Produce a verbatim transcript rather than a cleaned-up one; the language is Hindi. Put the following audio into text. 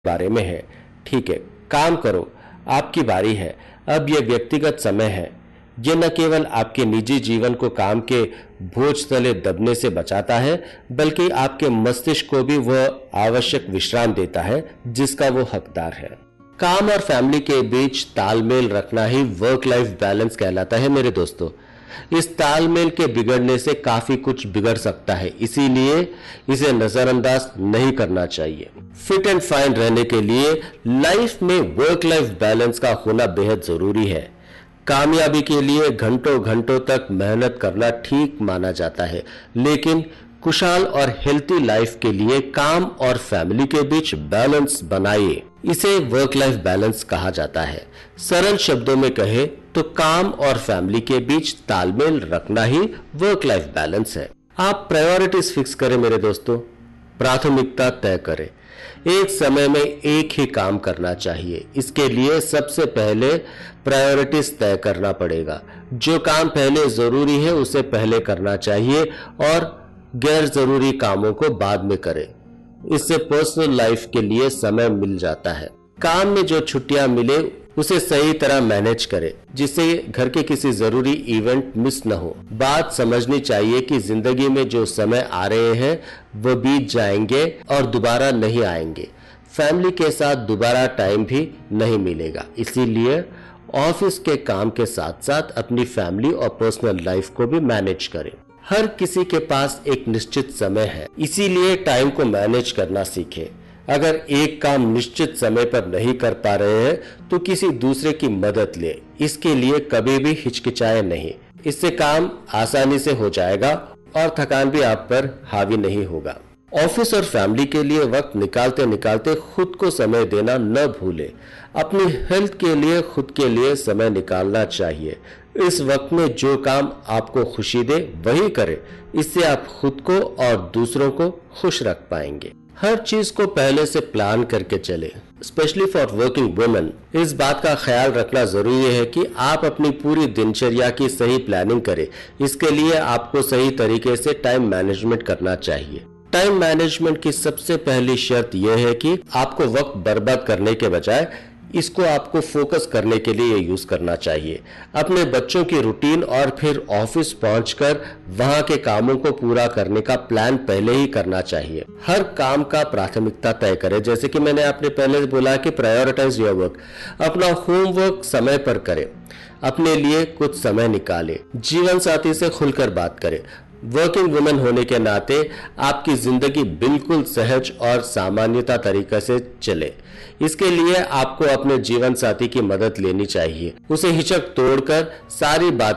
बारे में है। ठीक है, काम करो, आपकी बारी है। अब यह व्यक्तिगत समय है। यह न केवल आपके निजी जीवन को काम के बोझ तले दबने से बचाता है, बल्कि आपके मस्तिष्क को भी वह आवश्यक विश्राम देता है जिसका वो हकदार है। काम और फैमिली के बीच तालमेल रखना ही वर्क लाइफ बैलेंस कहलाता है मेरे दोस्तों। इस तालमेल के बिगड़ने से काफी कुछ बिगड़ सकता है, इसीलिए इसे नजरअंदाज नहीं करना चाहिए। फिट एंड फाइन रहने के लिए लाइफ में वर्क लाइफ बैलेंस का होना बेहद जरूरी है। कामयाबी के लिए घंटों घंटों तक मेहनत करना ठीक माना जाता है, लेकिन खुशहाल और हेल्थी लाइफ के लिए काम और फैमिली के बीच बैलेंस बनाइए। इसे वर्क लाइफ बैलेंस कहा जाता है। सरल शब्दों में कहे तो काम और फैमिली के बीच तालमेल रखना ही वर्क लाइफ बैलेंस है। आप प्रायोरिटीज फिक्स करें मेरे दोस्तों, प्राथमिकता तय करें। एक समय में एक ही काम करना चाहिए। इसके लिए सबसे पहले प्रायोरिटीज तय करना पड़ेगा। जो काम पहले जरूरी है उसे पहले करना चाहिए और गैर जरूरी कामों को बाद में करें। इससे पर्सनल लाइफ के लिए समय मिल जाता है। काम में जो छुट्टियां मिले उसे सही तरह मैनेज करें, जिससे घर के किसी जरूरी इवेंट मिस न हो। बात समझनी चाहिए कि जिंदगी में जो समय आ रहे हैं वो बीत जाएंगे और दोबारा नहीं आएंगे। फैमिली के साथ दोबारा टाइम भी नहीं मिलेगा, इसीलिए ऑफिस के काम के साथ साथ अपनी फैमिली और पर्सनल लाइफ को भी मैनेज करें। हर किसी के पास एक निश्चित समय है, इसीलिए टाइम को मैनेज करना सीखें। अगर एक काम निश्चित समय पर नहीं कर पा रहे हैं तो किसी दूसरे की मदद ले। इसके लिए कभी भी हिचकिचाए नहीं। इससे काम आसानी से हो जाएगा और थकान भी आप पर हावी नहीं होगा। ऑफिस और फैमिली के लिए वक्त निकालते निकालते खुद को समय देना न भूलें। अपनी हेल्थ के लिए खुद के लिए समय निकालना चाहिए। इस वक्त में जो काम आपको खुशी दे वही करें। इससे आप खुद को और दूसरों को खुश रख पाएंगे। हर चीज को पहले से प्लान करके चले, स्पेशली फॉर वर्किंग वुमेन। इस बात का ख्याल रखना जरूरी है कि आप अपनी पूरी दिनचर्या की सही प्लानिंग करें। इसके लिए आपको सही तरीके से टाइम मैनेजमेंट करना चाहिए। टाइम मैनेजमेंट की सबसे पहली शर्त यह है कि आपको वक्त बर्बाद करने के बजाय इसको आपको फोकस करने के लिए यूज करना चाहिए। अपने बच्चों की रूटीन और फिर ऑफिस पहुंचकर वहां के कामों को पूरा करने का प्लान पहले ही करना चाहिए। हर काम का प्राथमिकता तय करें, जैसे कि मैंने आपने पहले बोला कि प्रायोरिटाइज योर वर्क। अपना होमवर्क समय पर करें, अपने लिए कुछ समय निकालें, जीवन साथी से खुलकर बात करें। वर्किंग वुमेन होने के नाते आपकी जिंदगी बिल्कुल सहज और सामान्यता तरीके से चले। इसके लिए आपको अपने जीवन साथी की मदद लेनी चाहिए। उसे हिचक तोड़कर सारी बात